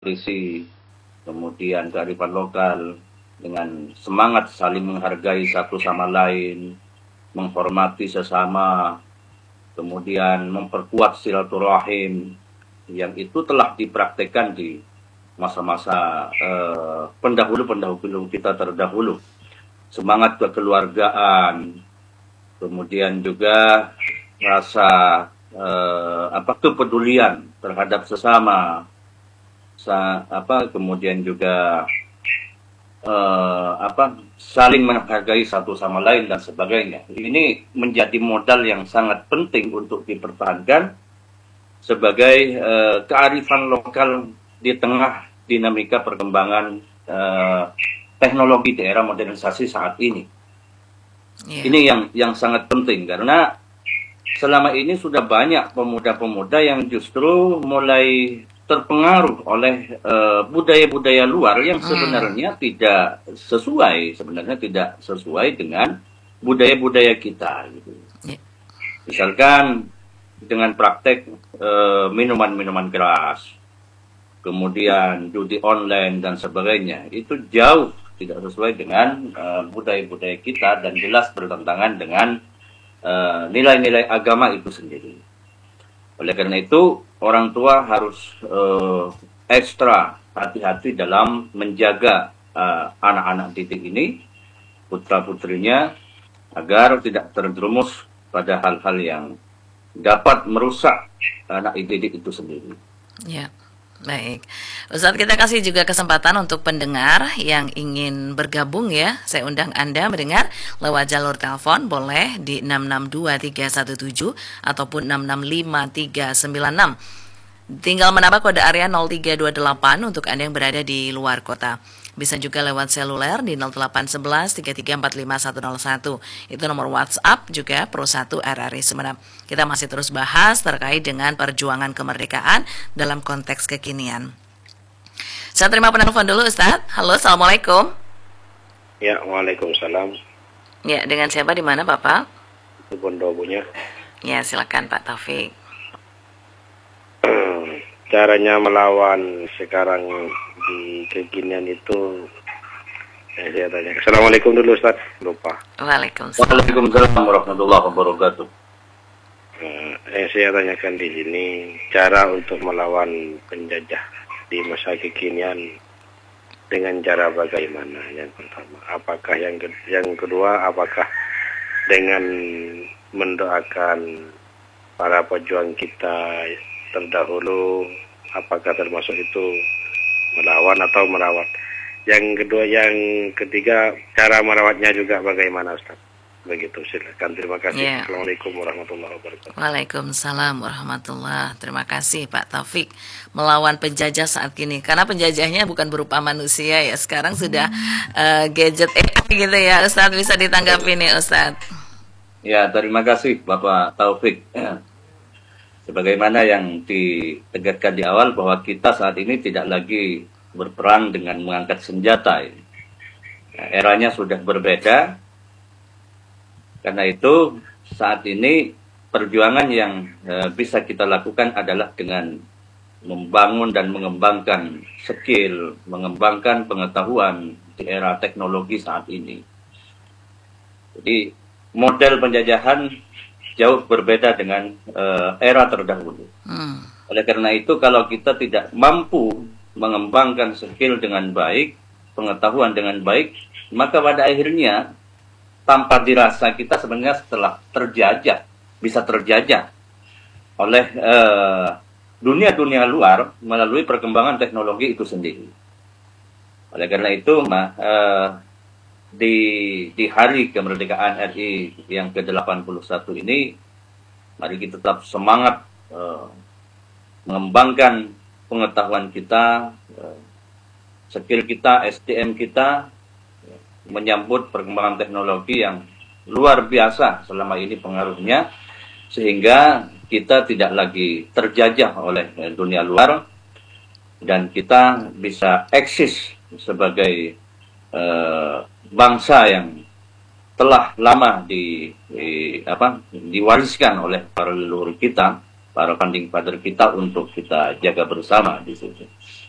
tradisi, kemudian kearifan lokal, dengan semangat saling menghargai satu sama lain, menghormati sesama, kemudian memperkuat silaturahim, yang itu telah dipraktekkan di masa-masa pendahulu-pendahulu kita terdahulu. Semangat kekeluargaan, kemudian juga rasa kepedulian terhadap sesama, kemudian juga saling menghargai satu sama lain dan sebagainya. Ini menjadi modal yang sangat penting untuk dipertahankan sebagai kearifan lokal di tengah dinamika perkembangan teknologi di era modernisasi saat ini. Yeah. Ini yang sangat penting, karena selama ini sudah banyak pemuda-pemuda yang justru mulai terpengaruh oleh budaya-budaya luar yang sebenarnya tidak sesuai dengan budaya-budaya kita gitu. Yeah. Misalkan dengan praktek minuman-minuman keras, kemudian judi online dan sebagainya, itu jauh tidak sesuai dengan budaya-budaya kita dan jelas bertentangan dengan nilai-nilai agama itu sendiri. Oleh karena itu, orang tua harus ekstra hati-hati dalam menjaga anak-anak didik ini, putra-putrinya, agar tidak terjerumus pada hal-hal yang dapat merusak anak didik itu sendiri. Ya. Baik, Ustadz, kita kasih juga kesempatan untuk pendengar yang ingin bergabung ya. Saya undang Anda mendengar lewat jalur telepon, boleh di 662317 ataupun 665396. Tinggal menambah kode area 0328 untuk Anda yang berada di luar kota. Bisa juga lewat seluler di 0811 3345 101. Itu nomor WhatsApp juga Pro 1 RRI Sumeneb. Kita masih terus bahas terkait dengan perjuangan kemerdekaan dalam konteks kekinian. Saya terima penelpon dulu, Ustadz. Halo, Assalamualaikum. Ya, Waalaikumsalam. Ya, dengan siapa, di mana Bapak? Di Pondobunya. Ya, silakan Pak Taufik. Caranya melawan sekarang di kekinian itu, saya tanya. Assalamualaikum dulu, Ustaz. Lupa. Waalaikumsalam. Waalaikumsalam warahmatullahi wabarakatuh. Saya tanyakan di sini cara untuk melawan penjajah di masa kekinian dengan cara bagaimana? Yang pertama, apakah yang kedua, apakah dengan mendoakan para pejuang kita terdahulu, apakah termasuk itu melawan atau merawat? Yang kedua, yang ketiga, cara merawatnya juga bagaimana, Ustaz? Begitu, silakan. Terima kasih. Yeah. Assalamualaikum warahmatullahi wabarakatuh. Waalaikumsalam warahmatullahi. Terima kasih Pak Taufik. Melawan penjajah saat ini, karena penjajahnya bukan berupa manusia ya, sekarang sudah gadget AI gitu ya, Ustaz. Bisa ditanggapi nih, Ustaz. Ya, terima kasih Bapak Taufik. Sebagaimana yang ditegaskan di awal bahwa kita saat ini tidak lagi berperang dengan mengangkat senjata. Eranya sudah berbeda. Karena itu saat ini perjuangan yang bisa kita lakukan adalah dengan membangun dan mengembangkan skill, mengembangkan pengetahuan di era teknologi saat ini. Jadi model penjajahan jauh berbeda dengan era terdahulu. Oleh karena itu, kalau kita tidak mampu mengembangkan skill dengan baik, pengetahuan dengan baik, maka pada akhirnya tanpa dirasa kita sebenarnya setelah bisa terjajah oleh dunia-dunia luar melalui perkembangan teknologi itu sendiri. Oleh karena itu, di hari kemerdekaan RI yang ke-81 ini, mari kita tetap semangat mengembangkan pengetahuan kita, skill kita, SDM kita, menyambut perkembangan teknologi yang luar biasa selama ini pengaruhnya, sehingga kita tidak lagi terjajah oleh dunia luar, dan kita bisa eksis sebagai bangsa yang telah lama diwariskan oleh para leluhur kita, para founding father kita, untuk kita jaga bersama di situ.